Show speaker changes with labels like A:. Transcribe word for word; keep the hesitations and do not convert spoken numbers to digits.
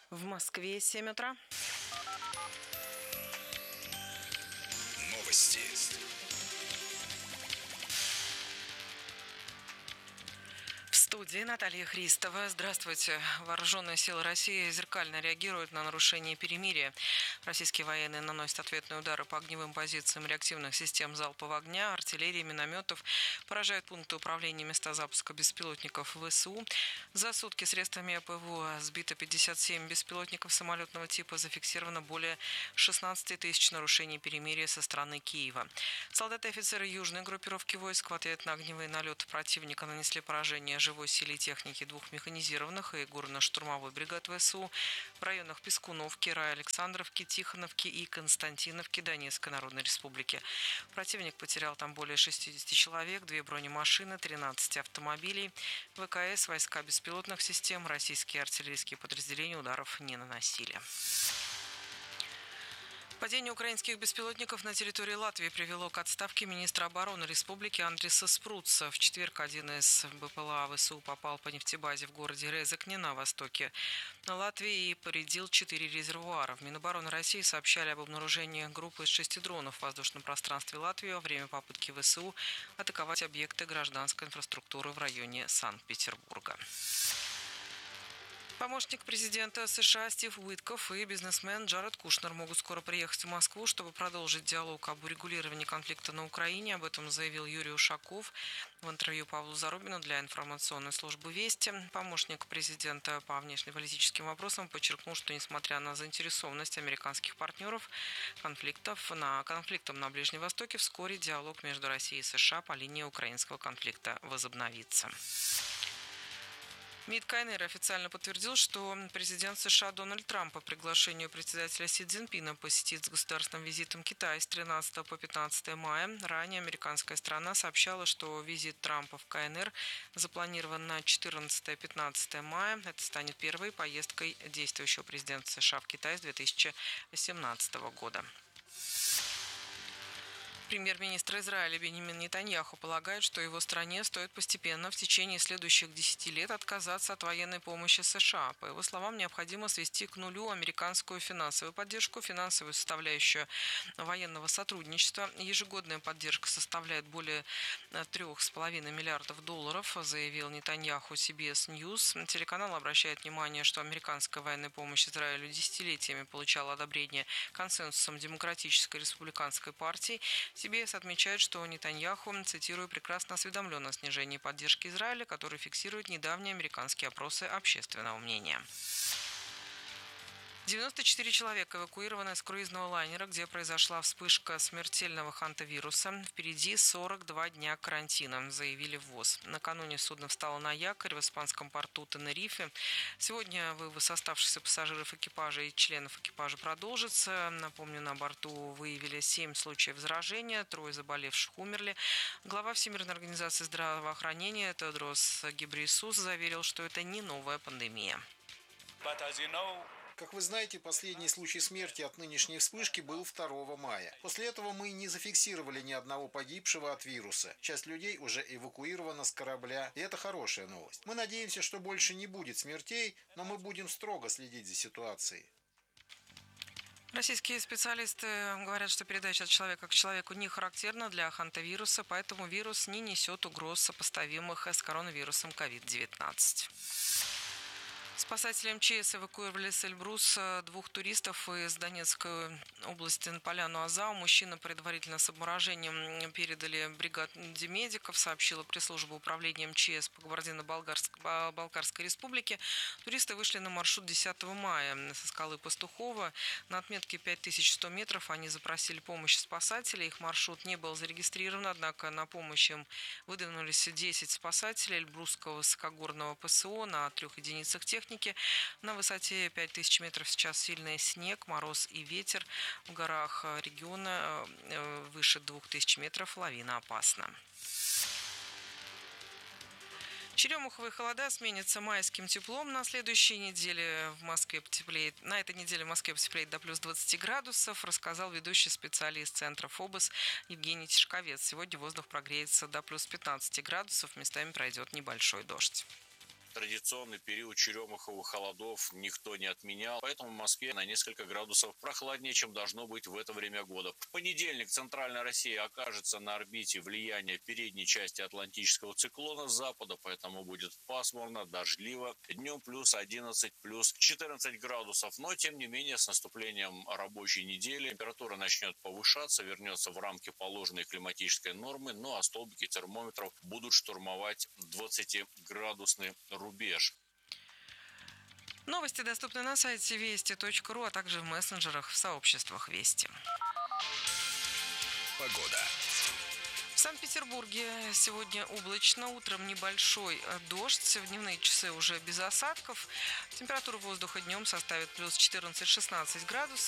A: В Москве семь утра.
B: Новости.
A: В студии Наталья Христова. Здравствуйте. Вооруженные силы России зеркально реагируют на нарушение перемирия. Российские военные наносят ответные удары по огневым позициям реактивных систем залпового огня, артиллерии, минометов, поражают пункты управления, места запуска беспилотников ВСУ. За сутки средствами ПВО сбито пятьдесят семь беспилотников самолетного типа, зафиксировано более шестнадцать тысяч нарушений перемирия со стороны Киева. Солдаты и офицеры южной группировки войск в ответ на огневые налеты противника нанесли поражение живой силе и технике двух механизированных и горно-штурмовой бригад ВСУ в районах Пескуновки, Рая-Александровки, Тихоновки и Константиновки Донецкой Народной Республики. Противник потерял там более шестидесяти человек, две бронемашины, тринадцать автомобилей. ВКС, войска беспилотных систем, российские артиллерийские подразделения ударов не наносили. Падение украинских беспилотников на территории Латвии привело к отставке министра обороны республики Андриса Спруца. В четверг один из БПЛА ВСУ попал по нефтебазе в городе Резекне на востоке Латвии и повредил четыре резервуара. В Минобороны России сообщали об обнаружении группы из шести дронов в воздушном пространстве Латвии во время попытки ВСУ атаковать объекты гражданской инфраструктуры в районе Санкт-Петербурга. Помощник президента США Стив Уиткоф и бизнесмен Джаред Кушнер могут скоро приехать в Москву, чтобы продолжить диалог об урегулировании конфликта на Украине. Об этом заявил Юрий Ушаков в интервью Павлу Зарубину для информационной службы «Вести». Помощник президента по внешнеполитическим вопросам подчеркнул, что несмотря на заинтересованность американских партнеров конфликтов на конфликтом на Ближнем Востоке, вскоре диалог между Россией и США по линии украинского конфликта возобновится. МИД КНР официально подтвердил, что президент США Дональд Трамп по приглашению председателя Си Цзиньпина посетит с государственным визитом Китай с тринадцатого по пятнадцатое мая. Ранее американская сторона сообщала, что визит Трампа в КНР запланирован на четырнадцатое-пятнадцатое мая. Это станет первой поездкой действующего президента США в Китай с две тысячи семнадцатого года. Премьер-министр Израиля Биньямин Нетаньяху полагает, что его стране стоит постепенно в течение следующих десяти лет отказаться от военной помощи США. По его словам, необходимо свести к нулю американскую финансовую поддержку, финансовую составляющую военного сотрудничества. Ежегодная поддержка составляет более трех с половиной миллиардов долларов, заявил Нетаньяху Си Би Эс News. Телеканал обращает внимание, что американская военная помощь Израилю десятилетиями получала одобрение консенсусом Демократической республиканской партии. Си Би Эс отмечает, что Нетаньяху, цитирую, прекрасно осведомлен о снижении поддержки Израиля, который фиксирует недавние американские опросы общественного мнения. девяносто четыре человека эвакуированы с круизного лайнера, где произошла вспышка смертельного хантавируса. Впереди сорок два дня карантина, заявили в ВОЗ. Накануне судно встало на якорь в испанском порту Тенерифе. Сегодня вывоз оставшихся пассажиров экипажа и членов экипажа продолжится. Напомню, на борту выявили семь случаев заражения, трое заболевших умерли. Глава Всемирной организации здравоохранения Тедрос Гебрейесус заверил, что это не новая пандемия.
C: Как вы знаете, последний случай смерти от нынешней вспышки был второго мая. После этого мы не зафиксировали ни одного погибшего от вируса. Часть людей уже эвакуирована с корабля, и это хорошая новость. Мы надеемся, что больше не будет смертей, но мы будем строго следить за ситуацией.
A: Российские специалисты говорят, что передача от человека к человеку не характерна для хантавируса, поэтому вирус не несет угроз, сопоставимых с коронавирусом ковид девятнадцать. Спасатели эм че эс эвакуировали с Эльбруса двух туристов из Донецкой области на поляну Азау. Мужчина предварительно с обморожением передали бригаде медиков, сообщила пресс-служба управления эм че эс по Кабардино-Балкарской республике. Туристы вышли на маршрут десятого мая со скалы Пастухова. На отметке пять тысяч сто метров они запросили помощь спасателей. Их маршрут не был зарегистрирован, однако на помощь им выдвинулись десять спасателей Эльбрусского высокогорного пэ эс о на трех единицах техники. На высоте пять тысяч метров сейчас сильный снег, мороз и ветер. В горах региона выше двух тысяч метров лавина опасна. Черемуховые холода сменятся майским теплом. На следующей неделе в Москве потеплеет. На этой неделе в Москве потеплеет до плюс двадцати градусов, рассказал ведущий специалист Центра ФОБОС Евгений Тишковец. Сегодня воздух прогреется до плюс пятнадцати градусов, местами пройдет небольшой дождь.
B: Традиционный период черемуховых холодов никто не отменял, поэтому в Москве на несколько градусов прохладнее, чем должно быть в это время года. В понедельник центральная Россия окажется на орбите влияния передней части атлантического циклона с запада, поэтому будет пасмурно, дождливо. Днем плюс одиннадцать, плюс четырнадцать градусов, но тем не менее с наступлением рабочей недели температура начнет повышаться, вернется в рамки положенной климатической нормы, ну а столбики термометров будут штурмовать двадцатиградусный рубеж.
A: Новости доступны на сайте вести точка ру, а также в мессенджерах в сообществах Вести.
D: Погода.
A: В Санкт-Петербурге сегодня облачно, утром небольшой дождь, в дневные часы уже без осадков. Температура воздуха днем составит плюс четырнадцать-шестнадцать градусов.